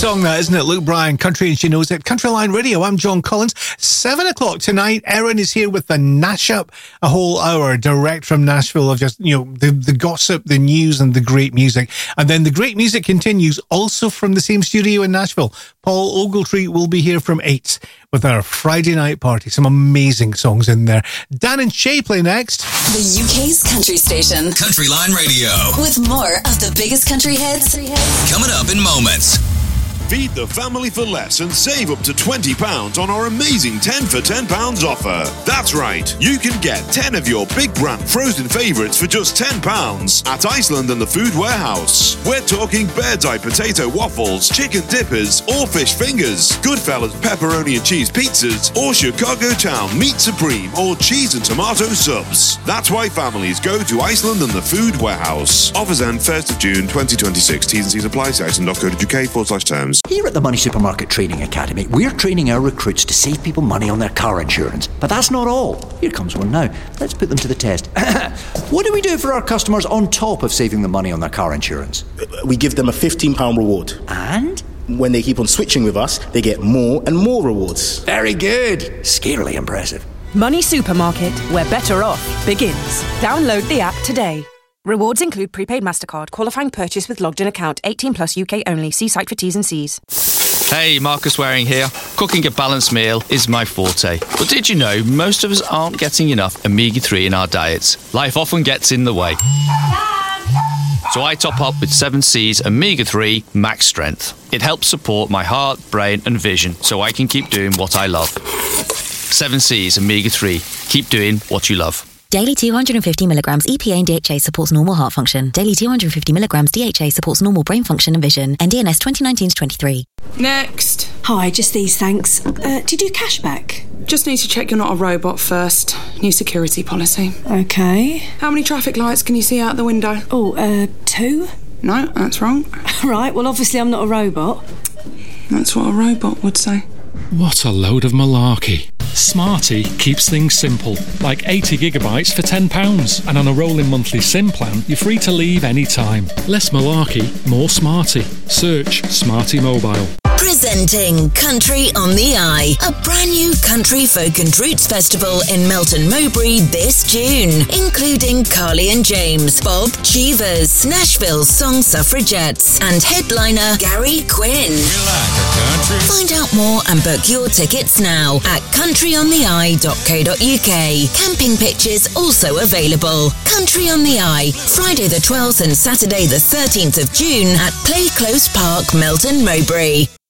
song that, isn't it? Luke Bryan, Country and She Knows It. Country Line Radio, I'm John Collins. 7 o'clock tonight, Erin is here with the Nash Up, a whole hour direct from Nashville of just, the gossip, the news and the great music. And then the great music continues also from the same studio in Nashville. Paul Ogletree will be here from 8 with our Friday night party. Some amazing songs in there. Dan and Shay play next. The UK's country station. Country Line Radio. With more of the biggest country hits. Coming up in moments. Feed the family for less and save up to £20 on our amazing 10 for £10 offer. That's right, you can get 10 of your big brand frozen favourites for just £10 at Iceland and the Food Warehouse. We're talking Bird's Eye potato waffles, chicken dippers or fish fingers, Goodfellas pepperoni and cheese pizzas, or Chicago Town meat supreme or cheese and tomato subs. That's why families go to Iceland and the Food Warehouse. Offers end 1st of June 2026. T's and C's apply. See iceland.co.uk/terms. Here at the Money Supermarket Training Academy, we're training our recruits to save people money on their car insurance. But that's not all. Here comes one now. Let's put them to the test. What do we do for our customers on top of saving them money on their car insurance? We give them a £15 reward. And? When they keep on switching with us, they get more and more rewards. Very good. Scarily impressive. Money Supermarket, where better off begins. Download the app today. Rewards include prepaid MasterCard, qualifying purchase with logged in account, 18 plus UK only. See site for T's and C's. Hey, Marcus Waring here. Cooking a balanced meal is my forte. But did you know most of us aren't getting enough omega-3 in our diets? Life often gets in the way. So I top up with 7C's Omega-3 Max Strength. It helps support my heart, brain and vision so I can keep doing what I love. 7C's Omega-3. Keep doing what you love. Daily 250 milligrams EPA and DHA supports normal heart function. Daily 250 milligrams DHA supports normal brain function and vision. NDNS 2019-23. Next. Hi, just these, thanks. Do you do cashback? Just need to check you're not a robot first. New security policy. Okay. How many traffic lights can you see out the window? 2. No, that's wrong. Right, well, obviously I'm not a robot. That's what a robot would say. What a load of malarkey. Smarty keeps things simple, like 80 gigabytes for £10. And on a rolling monthly SIM plan, you're free to leave any time. Less malarkey, more smarty. Search Smarty Mobile. Presenting Country on the Eye, a brand new country folk and roots festival in Melton Mowbray this June, including Carly and James, Bob Cheevers, Nashville's Song Suffragettes, and headliner Gary Quinn. Find out more and book your tickets now at countryontheeye.co.uk. Camping pitches also available. Country on the Eye, Friday the 12th and Saturday the 13th of June at Play Close Park, Melton Mowbray.